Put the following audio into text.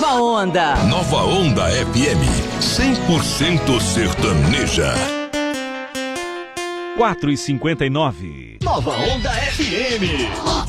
Nova Onda. Nova Onda FM, 100% sertaneja. 4h59. Nova Onda FM.